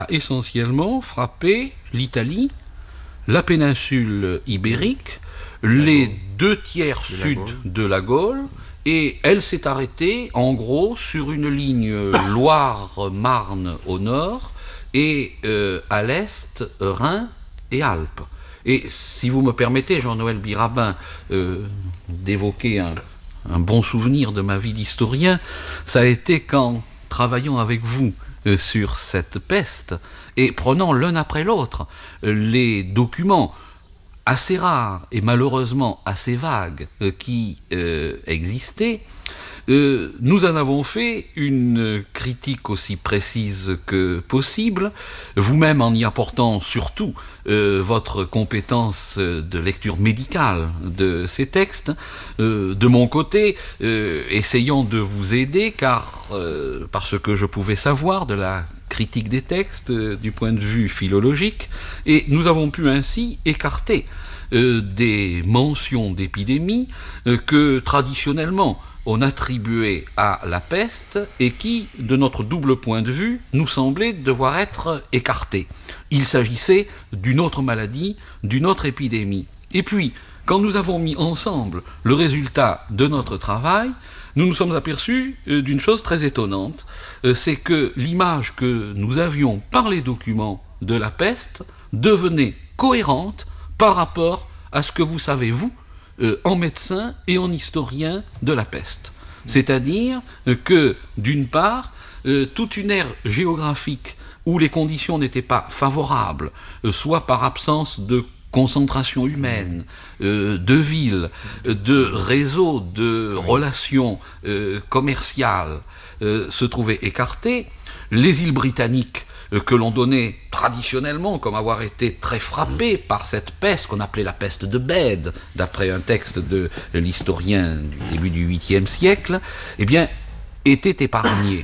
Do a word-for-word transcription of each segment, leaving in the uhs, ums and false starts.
essentiellement frappé l'Italie, la péninsule ibérique, les deux tiers sud de la Gaule, et elle s'est arrêtée en gros sur une ligne Loire-Marne au nord et euh, à l'est Rhin et Alpes. Et si vous me permettez, Jean-Noël Birabin, euh, d'évoquer un, un bon souvenir de ma vie d'historien, ça a été qu'en travaillant avec vous euh, sur cette peste et prenant l'un après l'autre euh, les documents assez rares et malheureusement assez vagues euh, qui euh, existaient, euh, nous en avons fait une critique aussi précise que possible, vous-même en y apportant surtout euh, votre compétence de lecture médicale de ces textes, euh, de mon côté, euh, essayant de vous aider, car euh, parce que je pouvais savoir de la critique des textes euh, du point de vue philologique, et nous avons pu ainsi écarter euh, des mentions d'épidémies euh, que traditionnellement on attribuait à la peste et qui, de notre double point de vue, nous semblaient devoir être écartées. Il s'agissait d'une autre maladie, d'une autre épidémie. Et puis, quand nous avons mis ensemble le résultat de notre travail, nous nous sommes aperçus euh, d'une chose très étonnante, euh, c'est que l'image que nous avions par les documents de la peste devenait cohérente par rapport à ce que vous savez, vous, euh, en médecin et en historien de la peste. C'est-à-dire euh, que, d'une part, euh, toute une aire géographique où les conditions n'étaient pas favorables, euh, soit par absence de concentration humaine, euh, de villes, de réseaux, de relations euh, commerciales, euh, se trouvaient écartées. Les îles britanniques, euh, que l'on donnait traditionnellement comme avoir été très frappées par cette peste qu'on appelait la peste de Bède, d'après un texte de l'historien du début du huitième siècle, eh bien, étaient épargnées.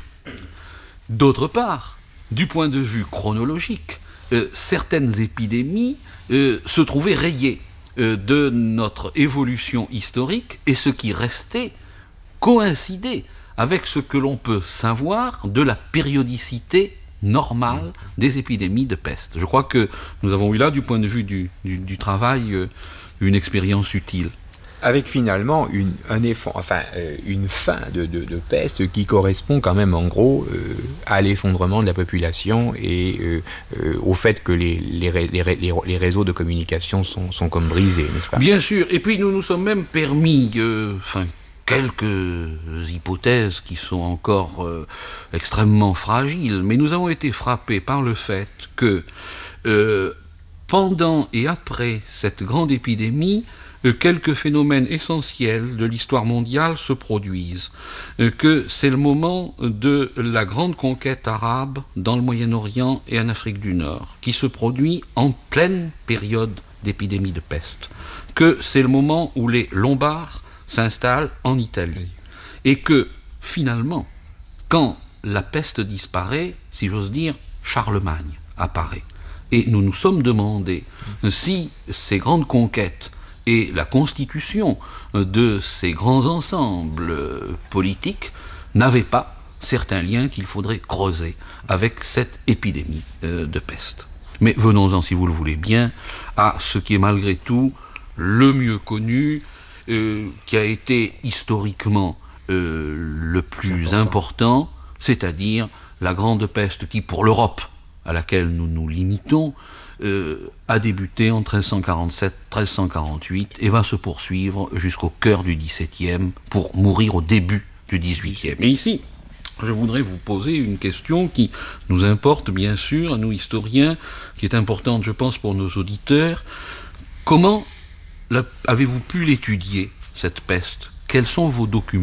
D'autre part, du point de vue chronologique, euh, certaines épidémies Euh, se trouvait rayé euh, de notre évolution historique, et ce qui restait coïncidait avec ce que l'on peut savoir de la périodicité normale des épidémies de peste. Je crois que nous avons eu là, du point de vue du, du, du travail, euh, une expérience utile. Avec finalement une, un effort, enfin, euh, une fin de, de, de peste qui correspond quand même en gros euh, à l'effondrement de la population et euh, euh, au fait que les, les, les, les, les réseaux de communication sont, sont comme brisés, n'est-ce pas ? Bien sûr, et puis nous nous sommes même permis, euh, enfin, quelques hypothèses qui sont encore euh, extrêmement fragiles, mais nous avons été frappés par le fait que euh, pendant et après cette grande épidémie, quelques phénomènes essentiels de l'histoire mondiale se produisent, que c'est le moment de la grande conquête arabe dans le Moyen-Orient et en Afrique du Nord, qui se produit en pleine période d'épidémie de peste, que c'est le moment où les Lombards s'installent en Italie, et que finalement, quand la peste disparaît, si j'ose dire, Charlemagne apparaît. Et nous nous sommes demandé si ces grandes conquêtes et la constitution de ces grands ensembles politiques n'avaient pas certains liens qu'il faudrait creuser avec cette épidémie de peste. Mais venons-en, si vous le voulez bien, à ce qui est malgré tout le mieux connu, euh, qui a été historiquement euh, le plus important. important, c'est-à-dire la grande peste qui, pour l'Europe à laquelle nous nous limitons, Euh, a débuté en treize cent quarante-sept treize cent quarante-huit et va se poursuivre jusqu'au cœur du dix-septième pour mourir au début du dix-huitième. Et ici, je voudrais vous poser une question qui nous importe bien sûr, à nous historiens, qui est importante, je pense, pour nos auditeurs. Comment la, avez-vous pu l'étudier, cette peste ? Quels sont vos documents ?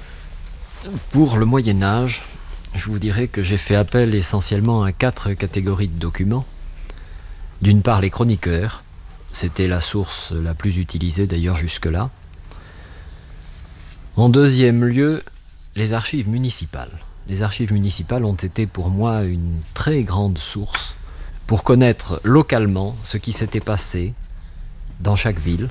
Pour le Moyen-Âge, je vous dirais que j'ai fait appel essentiellement à quatre catégories de documents. D'une part, les chroniqueurs, c'était la source la plus utilisée d'ailleurs jusque-là. En deuxième lieu, les archives municipales. Les archives municipales ont été pour moi une très grande source pour connaître localement ce qui s'était passé dans chaque ville,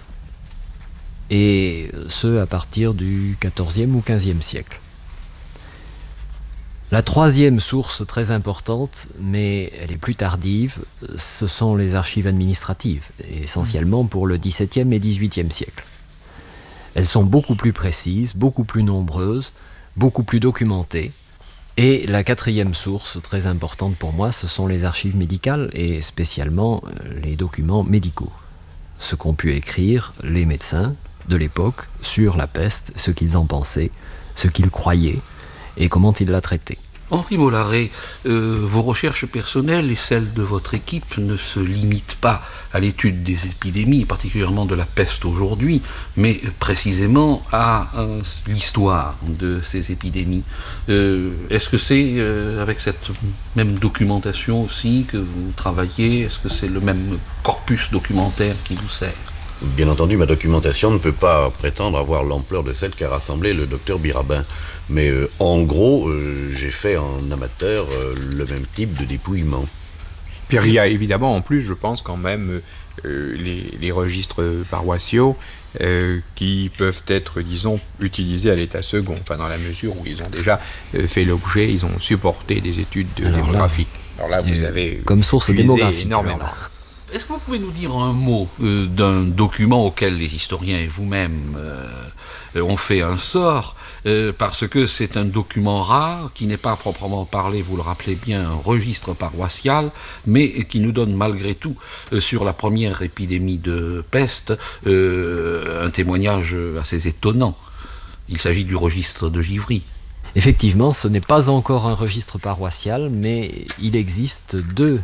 et ce à partir du quatorzième ou quinzième siècle. La troisième source très importante, mais elle est plus tardive, ce sont les archives administratives, essentiellement pour le dix-septième et dix-huitième siècle. Elles sont beaucoup plus précises, beaucoup plus nombreuses, beaucoup plus documentées. Et la quatrième source très importante pour moi, ce sont les archives médicales et spécialement les documents médicaux. Ce qu'ont pu écrire les médecins de l'époque sur la peste, ce qu'ils en pensaient, ce qu'ils croyaient et comment ils la traitaient. Henri Mollaret, euh, vos recherches personnelles et celles de votre équipe ne se limitent pas à l'étude des épidémies, particulièrement de la peste aujourd'hui, mais précisément à euh, l'histoire de ces épidémies. Euh, est-ce que c'est euh, avec cette même documentation aussi que vous travaillez? Est-ce que c'est le même corpus documentaire qui vous sert? Bien entendu, ma documentation ne peut pas prétendre avoir l'ampleur de celle qu'a rassemblée le docteur Birabin. Mais euh, en gros, euh, j'ai fait en amateur euh, le même type de dépouillement. Puis il y a évidemment en plus, je pense quand même, euh, les, les registres paroissiaux euh, qui peuvent être, disons, utilisés à l'état second, enfin dans la mesure où ils ont déjà euh, fait l'objet, ils ont supporté des études de alors démographiques. Là, alors là, vous avez comme source démographique énormément. Est-ce que vous pouvez nous dire un mot euh, d'un document auquel les historiens et vous-même euh, ont fait un sort, euh, parce que c'est un document rare, qui n'est pas proprement parlé, vous le rappelez bien, un registre paroissial, mais qui nous donne malgré tout, euh, sur la première épidémie de peste, euh, un témoignage assez étonnant. Il s'agit du registre de Givry. Effectivement, ce n'est pas encore un registre paroissial, mais il existe deux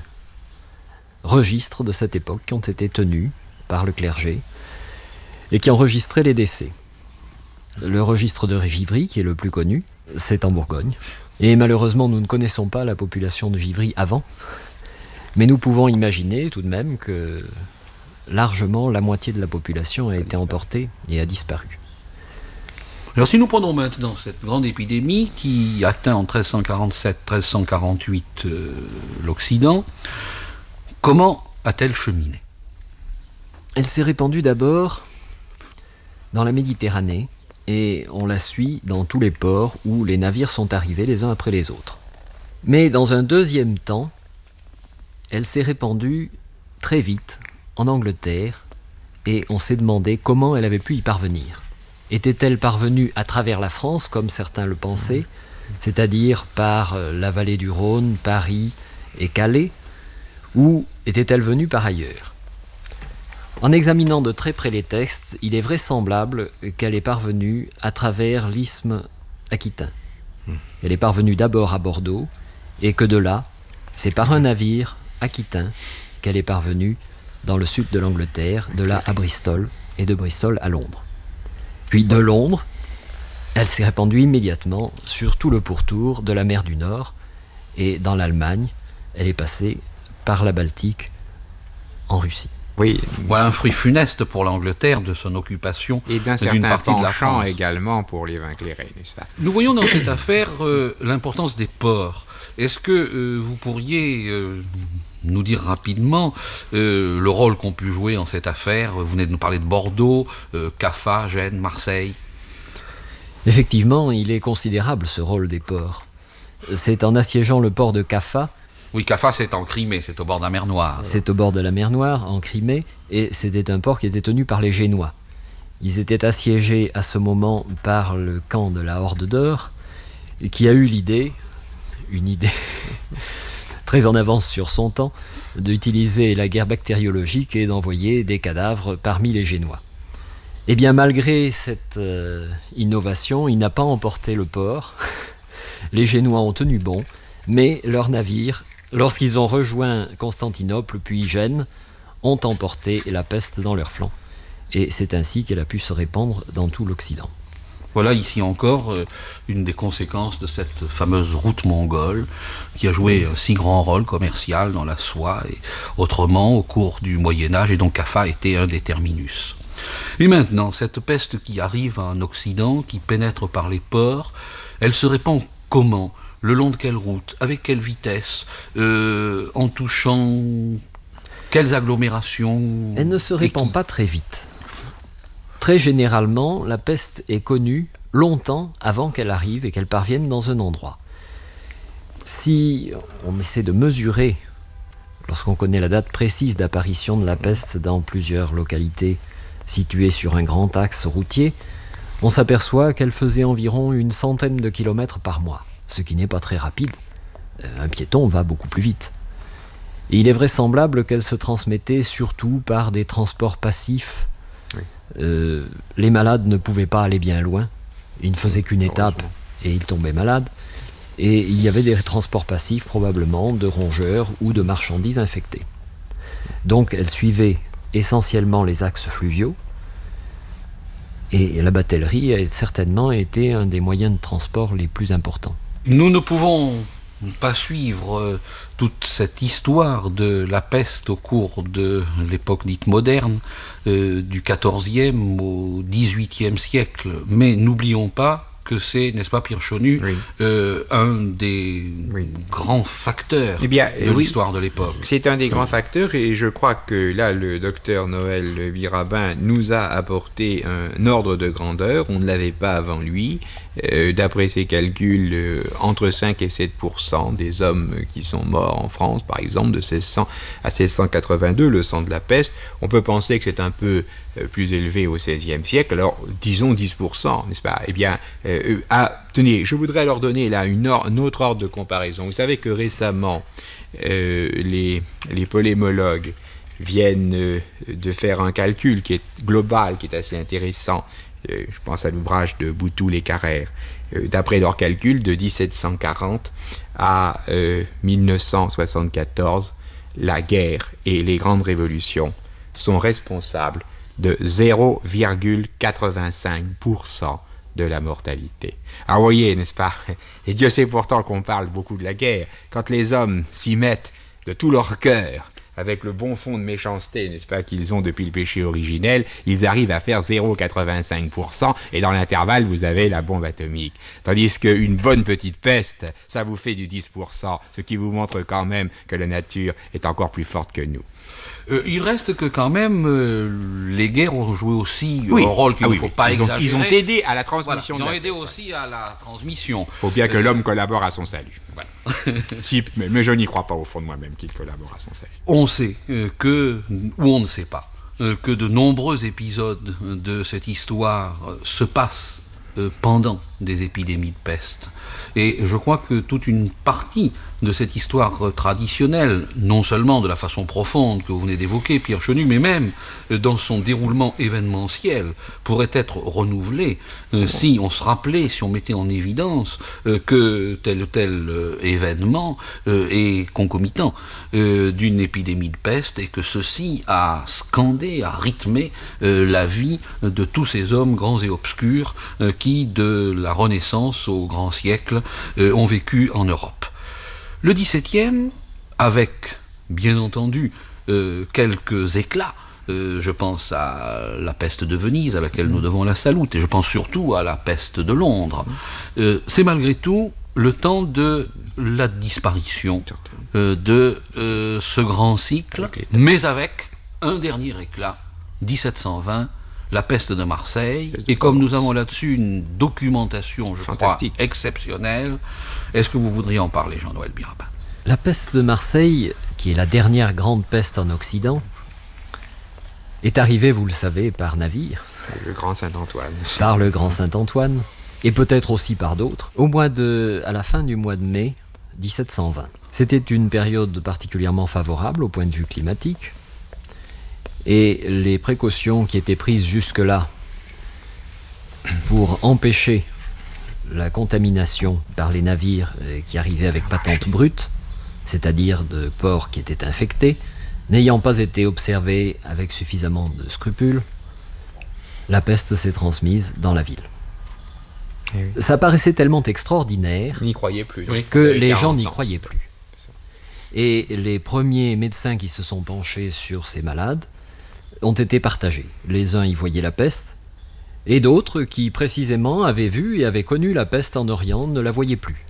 registres de cette époque qui ont été tenus par le clergé et qui enregistraient les décès. Le registre de Givry, qui est le plus connu, c'est en Bourgogne. Et malheureusement, nous ne connaissons pas la population de Givry avant, mais nous pouvons imaginer tout de même que largement la moitié de la population a été emportée et a disparu. Alors si nous prenons maintenant cette grande épidémie qui atteint en treize cent quarante-sept treize cent quarante-huit euh, l'Occident, comment a-t-elle cheminé? Elle s'est répandue d'abord dans la Méditerranée et on la suit dans tous les ports où les navires sont arrivés les uns après les autres. Mais dans un deuxième temps, elle s'est répandue très vite en Angleterre et on s'est demandé comment elle avait pu y parvenir. Était-elle parvenue à travers la France, comme certains le pensaient, c'est-à-dire par la vallée du Rhône, Paris et Calais, ou était-elle venue par ailleurs? En examinant de très près les textes, il est vraisemblable qu'elle est parvenue à travers l'isthme aquitain. Elle est parvenue d'abord à Bordeaux, et que de là, c'est par un navire aquitain qu'elle est parvenue dans le sud de l'Angleterre, de là à Bristol, et de Bristol à Londres. Puis de Londres, elle s'est répandue immédiatement sur tout le pourtour de la mer du Nord, et dans l'Allemagne, elle est passée par la Baltique en Russie. Oui. Voilà un fruit funeste pour l'Angleterre de son occupation et d'un d'une certain partie de la penchant France. également pour les vins clairés, n'est-ce pas? Nous voyons dans cette affaire euh, l'importance des ports. Est-ce que euh, vous pourriez euh, nous dire rapidement euh, le rôle qu'ont pu jouer en cette affaire? Vous venez de nous parler de Bordeaux, euh, Caffa, Gênes, Marseille. Effectivement, il est considérable ce rôle des ports. C'est en assiégeant le port de Caffa. Oui, Caffa, c'est en Crimée, c'est au bord de la mer Noire. C'est au bord de la mer Noire, en Crimée, et c'était un port qui était tenu par les Génois. Ils étaient assiégés à ce moment par le camp de la Horde d'Or, qui a eu l'idée, une idée très en avance sur son temps, d'utiliser la guerre bactériologique et d'envoyer des cadavres parmi les Génois. Eh bien, malgré cette euh, innovation, il n'a pas emporté le port. Les Génois ont tenu bon, mais leurs navires, lorsqu'ils ont rejoint Constantinople puis Gênes, ont emporté la peste dans leurs flancs. Et c'est ainsi qu'elle a pu se répandre dans tout l'Occident. Voilà ici encore euh, une des conséquences de cette fameuse route mongole qui a joué un si grand rôle commercial dans la soie et autrement au cours du Moyen-Âge, et dont Caffa était un des terminus. Et maintenant, cette peste qui arrive en Occident, qui pénètre par les ports, elle se répand comment? Le long de quelle route? Avec quelle vitesse? euh, En touchant quelles agglomérations? Elle ne se répand pas très vite. Très généralement, la peste est connue longtemps avant qu'elle arrive et qu'elle parvienne dans un endroit. Si on essaie de mesurer, lorsqu'on connaît la date précise d'apparition de la peste dans plusieurs localités situées sur un grand axe routier, on s'aperçoit qu'elle faisait environ une centaine de kilomètres par mois, ce qui n'est pas très rapide. Un piéton va beaucoup plus vite. Et il est vraisemblable qu'elle se transmettait surtout par des transports passifs. Oui. Euh, les malades ne pouvaient pas aller bien loin. Ils ne faisaient qu'une étape et ils tombaient malades. Et il y avait des transports passifs probablement de rongeurs ou de marchandises infectées. Donc elle suivait essentiellement les axes fluviaux. Et la batellerie a certainement été un des moyens de transport les plus importants. Nous ne pouvons pas suivre euh, toute cette histoire de la peste au cours de l'époque dite moderne, euh, du quatorzième au dix-huitième siècle. Mais n'oublions pas que c'est, n'est-ce pas Pierre Chonu, oui. euh, un des oui. grands facteurs eh bien, de oui, l'histoire de l'époque. C'est un des grands facteurs et je crois que là, le docteur Noël Virabin nous a apporté un ordre de grandeur, on ne l'avait pas avant lui. Euh, d'après ses calculs, euh, entre cinq et sept pour cent des hommes qui sont morts en France, par exemple, de seize cents à seize cent quatre-vingt-deux, le sang de la peste. On peut penser que c'est un peu euh, plus élevé au seizième siècle, alors disons dix pour cent, n'est-ce pas ? Eh bien, euh, ah, tenez, je voudrais leur donner là une, or- une autre ordre de comparaison. Vous savez que récemment, euh, les, les polémologues viennent euh, de faire un calcul qui est global, qui est assez intéressant. Euh, je pense à l'ouvrage de Boutoul et Carrère. Euh, d'après leurs calculs, de dix-sept cent quarante à euh, mille neuf cent soixante-quatorze, la guerre et les grandes révolutions sont responsables de zéro virgule quatre-vingt-cinq pour cent de la mortalité. Alors vous voyez, n'est-ce pas ? Et Dieu sait pourtant qu'on parle beaucoup de la guerre. Quand les hommes s'y mettent de tout leur cœur, avec le bon fond de méchanceté, n'est-ce pas, qu'ils ont depuis le péché originel, ils arrivent à faire zéro virgule quatre-vingt-cinq pour cent et dans l'intervalle, vous avez la bombe atomique. Tandis qu'une bonne petite peste, ça vous fait du dix pour cent, ce qui vous montre quand même que la nature est encore plus forte que nous. Euh, il reste que quand même, euh, les guerres ont joué aussi oui. un rôle qu'il ah, ne oui, faut oui. pas ils exagérer. Ont, ils ont aidé à la transmission voilà, de la Ils ont aidé peste. aussi à la transmission. Il faut bien que euh, l'homme collabore à son salut. Voilà. si, mais, mais je n'y crois pas au fond de moi-même qu'il collabore à son salut. On sait euh, que, ou on ne sait pas, euh, que de nombreux épisodes de cette histoire euh, se passent euh, pendant des épidémies de peste. Et je crois que toute une partie de cette histoire euh, traditionnelle, non seulement de la façon profonde que vous venez d'évoquer, Pierre Chenu, mais même euh, dans son déroulement événementiel, pourrait être renouvelée euh, si on se rappelait, si on mettait en évidence euh, que tel ou tel euh, événement euh, est concomitant euh, d'une épidémie de peste et que ceci a scandé, a rythmé euh, la vie de tous ces hommes grands et obscurs euh, qui, de la Renaissance au grand siècle, euh, ont vécu en Europe. Le dix-septième, avec, bien entendu, euh, quelques éclats, euh, je pense à la peste de Venise, à laquelle nous devons la salute, et je pense surtout à la peste de Londres, euh, c'est malgré tout le temps de la disparition euh, de euh, ce grand cycle, mais avec un dernier éclat, dix-sept cent vingt, la peste de Marseille, et comme nous avons là-dessus une documentation, je Fantastique. crois, exceptionnelle, est-ce que vous voudriez en parler, Jean-Noël Birabin ? La peste de Marseille, qui est la dernière grande peste en Occident, est arrivée, vous le savez, par navire. Le Grand Saint-Antoine. Par le Grand Saint-Antoine, et peut-être aussi par d'autres, au mois de, à la fin du mois de mai dix-sept cent vingt. C'était une période particulièrement favorable au point de vue climatique, et les précautions qui étaient prises jusque-là pour empêcher la contamination par les navires qui arrivaient avec patente brute, c'est-à-dire de ports qui étaient infectés, n'ayant pas été observées avec suffisamment de scrupules, la peste s'est transmise dans la ville. Eh oui. Ça paraissait tellement extraordinaire n'y croyait plus, oui. que les gens n'y croyaient plus. Et les premiers médecins qui se sont penchés sur ces malades ont été partagés. Les uns y voyaient la peste, et d'autres qui précisément avaient vu et avaient connu la peste en Orient ne la voyaient plus.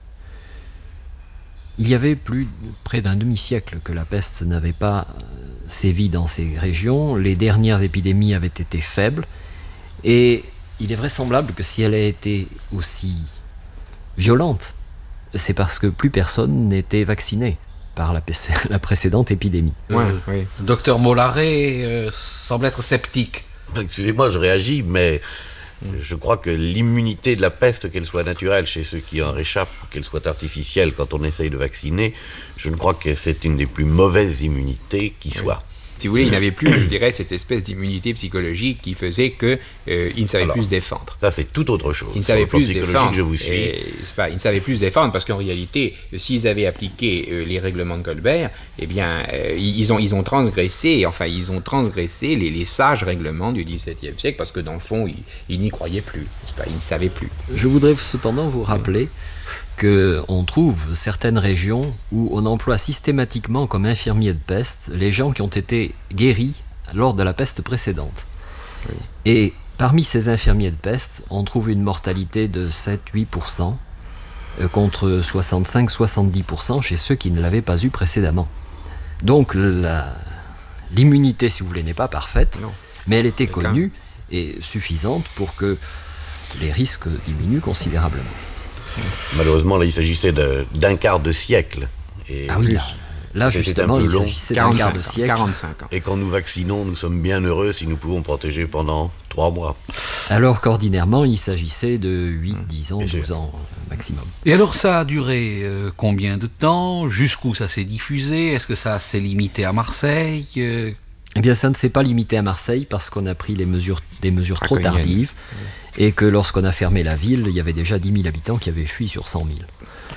Il y avait plus près d'un demi-siècle que la peste n'avait pas sévi dans ces régions. Les dernières épidémies avaient été faibles, et il est vraisemblable que si elle a été aussi violente, c'est parce que plus personne n'était vacciné par la, la précédente épidémie. Euh, Ouais, oui. Docteur Mollaret euh, semble être sceptique. Excusez-moi, je réagis, mais je crois que l'immunité de la peste, qu'elle soit naturelle chez ceux qui en réchappent, ou qu'elle soit artificielle quand on essaye de vacciner, je ne crois que c'est une des plus mauvaises immunités qui soit. Si vous voulez, il n'avait plus, je dirais, cette espèce d'immunité psychologique qui faisait qu'il euh, ne savait Alors, plus se défendre. Ça, c'est tout autre chose. Il ne savait Sur le plan plus se psychologique, défendre. je vous suis. Et, c'est pas, il ne savait plus se défendre parce qu'en réalité, s'ils avaient appliqué euh, les règlements de Colbert, eh bien, euh, ils, ont, ils ont transgressé, enfin, ils ont transgressé les, les sages règlements du dix-septième siècle parce que dans le fond, ils, ils n'y croyaient plus. C'est pas, ils ne savaient plus. Je voudrais cependant vous rappeler qu'on trouve certaines régions où on emploie systématiquement comme infirmiers de peste les gens qui ont été guéris lors de la peste précédente. Oui. Et parmi ces infirmiers de peste, on trouve une mortalité de sept à huit pour cent contre soixante-cinq à soixante-dix pour cent chez ceux qui ne l'avaient pas eu précédemment. Donc la, l'immunité, si vous voulez, n'est pas parfaite, non. mais elle était connue et suffisante pour que les risques diminuent considérablement. Malheureusement, là, il s'agissait de, d'un quart de siècle. Et ah oui, là, là justement, il long. s'agissait d'un quart de siècle. quarante-cinq ans. Et quand nous vaccinons, nous sommes bien heureux si nous pouvons protéger pendant trois mois. Alors qu'ordinairement, il s'agissait de huit, dix ans, douze ans maximum. Et alors, ça a duré euh, combien de temps? Jusqu'où ça s'est diffusé? Est-ce que ça s'est limité à Marseille? euh... Eh bien, ça ne s'est pas limité à Marseille parce qu'on a pris les mesures, des mesures trop tardives et que lorsqu'on a fermé la ville, il y avait déjà dix mille habitants qui avaient fui sur cent mille.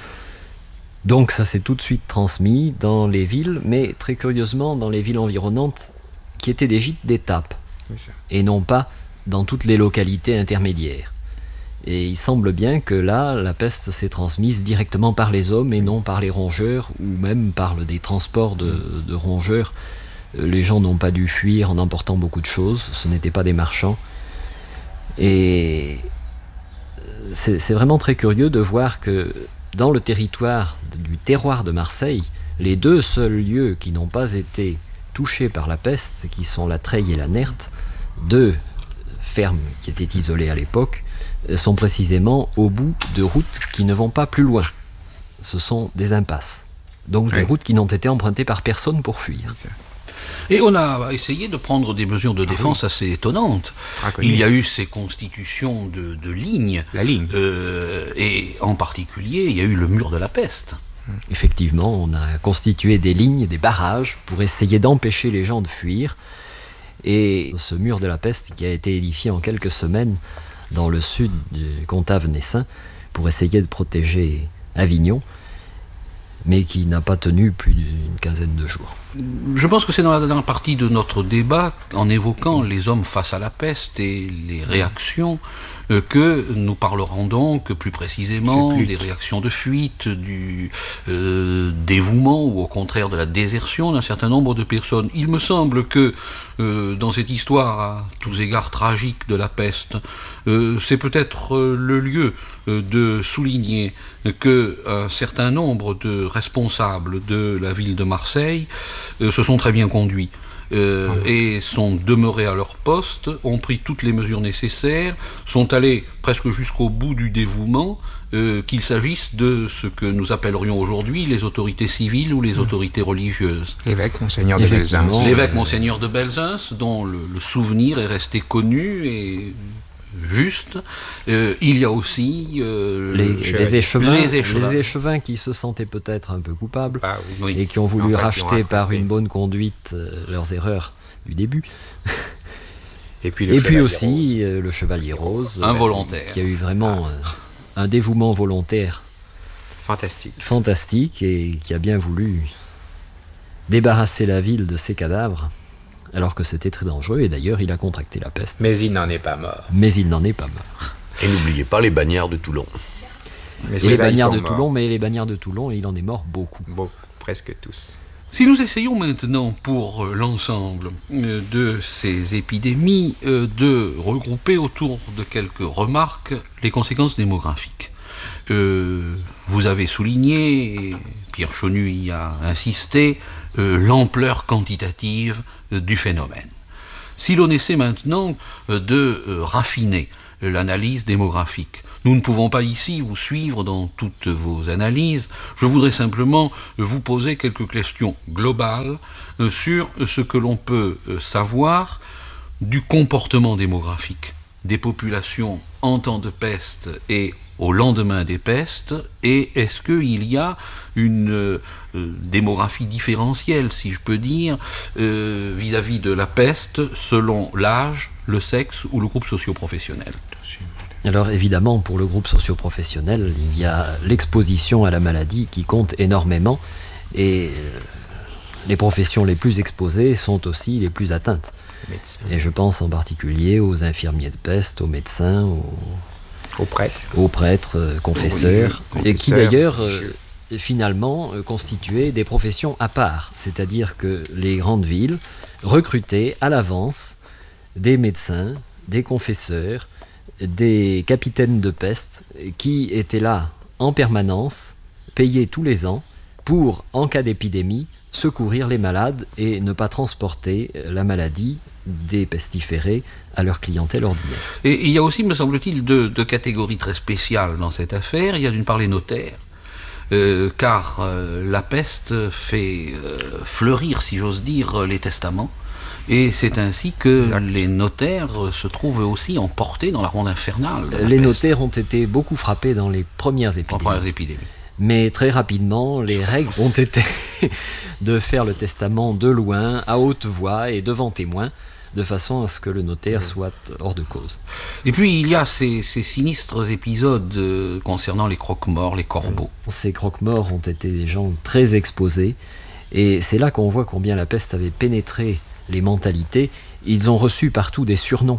Donc ça s'est tout de suite transmis dans les villes, mais très curieusement dans les villes environnantes qui étaient des gîtes d'étape et non pas dans toutes les localités intermédiaires. Et il semble bien que là, la peste s'est transmise directement par les hommes et non par les rongeurs ou même par des transports de, de rongeurs. Les gens n'ont pas dû fuir en emportant beaucoup de choses, ce n'étaient pas des marchands. Et c'est, c'est vraiment très curieux de voir que dans le territoire du terroir de Marseille, les deux seuls lieux qui n'ont pas été touchés par la peste, qui sont la Treille et la Nerte, deux fermes qui étaient isolées à l'époque, sont précisément au bout de routes qui ne vont pas plus loin. Ce sont des impasses. Donc oui. des routes qui n'ont été empruntées par personne pour fuir. Et on a essayé de prendre des mesures de défense ah oui. assez étonnantes. Il y a eu ces constitutions de, de lignes. La ligne. Euh, et en particulier, il y a eu le mur de la peste. Effectivement, on a constitué des lignes, des barrages, pour essayer d'empêcher les gens de fuir. Et ce mur de la peste qui a été édifié en quelques semaines dans le sud du comtat venessin pour essayer de protéger Avignon, mais qui n'a pas tenu plus d'une quinzaine de jours. Je pense que c'est dans la dernière partie de notre débat, en évoquant les hommes face à la peste et les réactions, euh, que nous parlerons donc plus précisément des réactions de fuite, du euh, dévouement ou au contraire de la désertion d'un certain nombre de personnes. Il me semble que euh, dans cette histoire à tous égards tragique de la peste, euh, c'est peut-être euh, le lieu euh, de souligner qu'un certain nombre de responsables de la ville de Marseille euh, se sont très bien conduits. Euh, ah. et sont demeurés à leur poste, ont pris toutes les mesures nécessaires, sont allés presque jusqu'au bout du dévouement, euh, qu'il s'agisse de ce que nous appellerions aujourd'hui les autorités civiles ou les mmh. autorités religieuses. L'évêque Monseigneur de Belzins. L'évêque Monseigneur de Belzins, dont le, le souvenir est resté connu et juste. Euh, il y a aussi euh, les, les, échevins, les, échevins. les échevins qui se sentaient peut-être un peu coupables ah, oui. et qui ont voulu en fait, racheter ont par une bonne conduite euh, leurs erreurs du début. Et puis, le et puis aussi euh, le chevalier rose, involontaire, qui a eu vraiment ah. euh, un dévouement volontaire fantastique. fantastique et qui a bien voulu débarrasser la ville de ses cadavres. Alors que c'était très dangereux, et d'ailleurs il a contracté la peste. Mais il n'en est pas mort. Mais il n'en est pas mort. Et n'oubliez pas les bagnards de Toulon. Mais et les bagnards de morts. Toulon, mais les bagnards de Toulon, il en est mort beaucoup. Bon, presque tous. Si nous essayons maintenant, pour l'ensemble de ces épidémies, de regrouper autour de quelques remarques les conséquences démographiques. Euh, vous avez souligné, et Pierre Chonu y a insisté, euh, l'ampleur quantitative euh, du phénomène. Si l'on essaie maintenant euh, de euh, raffiner l'analyse démographique. Nous ne pouvons pas ici vous suivre dans toutes vos analyses. Je voudrais simplement vous poser quelques questions globales euh, sur ce que l'on peut euh, savoir du comportement démographique des populations en temps de peste et au lendemain des pestes, et est-ce qu'il y a une euh, démographie différentielle, si je peux dire, euh, vis-à-vis de la peste, selon l'âge, le sexe ou le groupe socio-professionnel? Alors évidemment, pour le groupe socio-professionnel, il y a l'exposition à la maladie qui compte énormément, et les professions les plus exposées sont aussi les plus atteintes. Et je pense en particulier aux infirmiers de peste, aux médecins, aux, aux prêtres, aux prêtres euh, confesseurs, religieux, et qui d'ailleurs euh, finalement euh, constituaient des professions à part. C'est-à-dire que les grandes villes recrutaient à l'avance des médecins, des confesseurs, des capitaines de peste qui étaient là en permanence, payés tous les ans, pour, en cas d'épidémie, secourir les malades et ne pas transporter la maladie des pestiférés à leur clientèle ordinaire. Et il y a aussi, me semble-t-il, deux, deux catégories très spéciales dans cette affaire. Il y a d'une part les notaires, euh, car euh, la peste fait euh, fleurir, si j'ose dire, les testaments. Et c'est ainsi que exact. Les notaires se trouvent aussi emportés dans la ronde infernale. Les notaires ont été beaucoup frappés dans les premières épidémies. En premières épidémies. Mais très rapidement, les règles ont été de faire le testament de loin, à haute voix et devant témoins, de façon à ce que le notaire soit hors de cause. Et puis il y a ces, ces sinistres épisodes euh, concernant les croque-morts, les corbeaux. Ces croque-morts ont été des gens très exposés, et c'est là qu'on voit combien la peste avait pénétré les mentalités. Ils ont reçu partout des surnoms.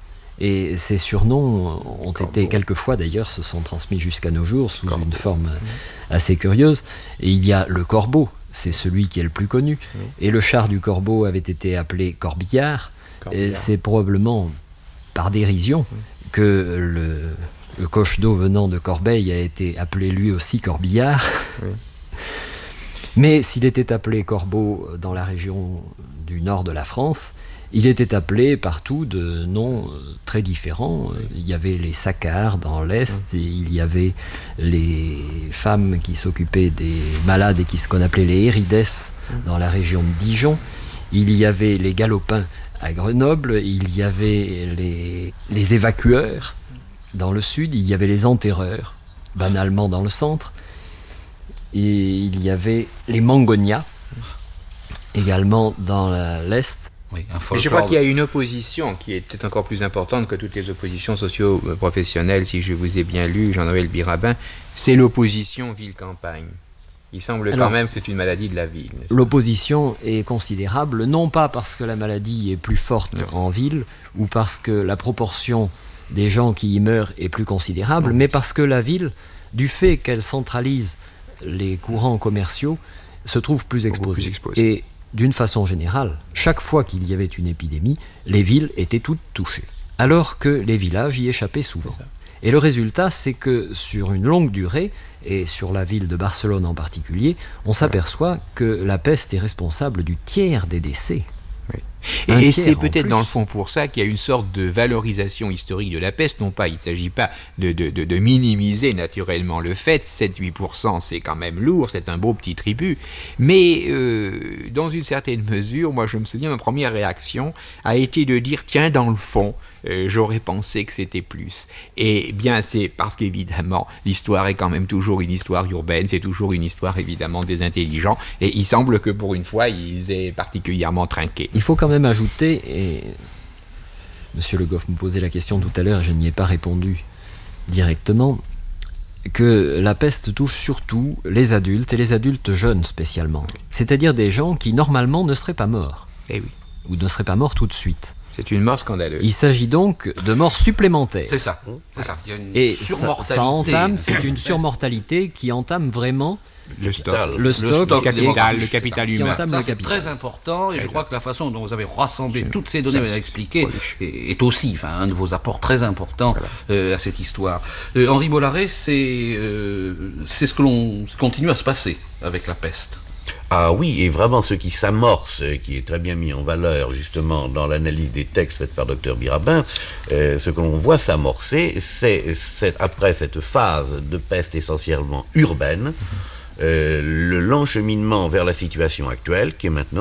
Et ces surnoms ont Corbeau. été quelquefois d'ailleurs se sont transmis jusqu'à nos jours sous Corbeau. une forme assez curieuse. Et il y a le corbeau, c'est celui qui est le plus connu. Oui. Et le char du corbeau avait été appelé corbillard. corbillard. Et c'est probablement par dérision oui. que le, le coche d'eau venant de Corbeil a été appelé lui aussi corbillard. Oui. Mais s'il était appelé corbeau dans la région du nord de la France, il était appelé partout de noms très différents. Il y avait les Saccards dans l'Est, et il y avait les femmes qui s'occupaient des malades et qui ce qu'on appelait les Hérides dans la région de Dijon. Il y avait les Galopins à Grenoble, il y avait les, les évacueurs dans le sud, il y avait les enterreurs, banalement dans le centre, et il y avait les Mangonias, également dans la, l'Est. Oui, Mais je crois qu'il y a une opposition qui est peut-être encore plus importante que toutes les oppositions socio-professionnelles, si je vous ai bien lu, Jean-Noël Birabin, c'est l'opposition ville-campagne. Il semble Alors, quand même que c'est une maladie de la ville. L'opposition est considérable, non pas parce que la maladie est plus forte non. en ville, ou parce que la proportion des gens qui y meurent est plus considérable, non. mais parce que la ville, du fait qu'elle centralise les courants commerciaux, se trouve plus exposée. Plus exposée. Et d'une façon générale, chaque fois qu'il y avait une épidémie, les villes étaient toutes touchées, alors que les villages y échappaient souvent. Et le résultat, c'est que sur une longue durée, et sur la ville de Barcelone en particulier, on s'aperçoit que la peste est responsable du tiers des décès. Oui. Et, et c'est peut-être dans le fond pour ça qu'il y a une sorte de valorisation historique de la peste. Non pas, il ne s'agit pas de, de, de, de minimiser naturellement le fait, sept à huit pour cent c'est quand même lourd, c'est un beau petit tribut, mais euh, dans une certaine mesure, moi je me souviens, ma première réaction a été de dire, tiens, dans le fond, euh, j'aurais pensé que c'était plus. Et bien c'est parce qu'évidemment, l'histoire est quand même toujours une histoire urbaine, c'est toujours une histoire évidemment des intelligents, et il semble que pour une fois, ils aient particulièrement trinqué. Il faut quand même ajouter, et M. Le Goff me posait la question tout à l'heure et je n'y ai pas répondu directement, que la peste touche surtout les adultes et les adultes jeunes spécialement. C'est-à-dire des gens qui normalement ne seraient pas morts. Eh oui. Ou ne seraient pas morts tout de suite. C'est une mort scandaleuse. Il s'agit donc de morts supplémentaires. C'est ça. C'est ça. Il y a une et surmortalité. Ça, ça entame, c'est une surmortalité qui entame vraiment le stock, le stock, le, stock, le capital, le capital humain. Ça, c'est très important, et je crois que la façon dont vous avez rassemblé toutes ces données, vous avez expliqué, est aussi enfin, un de vos apports très importants voilà. euh, à cette histoire. Euh, Henri Bollaret, c'est, euh, c'est ce que l'on ce continue à se passer avec la peste. Ah oui, et vraiment ce qui s'amorce, qui est très bien mis en valeur justement dans l'analyse des textes faite par docteur Birabin, euh, ce que l'on voit s'amorcer, c'est, c'est après cette phase de peste essentiellement urbaine, euh, le lent cheminement vers la situation actuelle qui est maintenant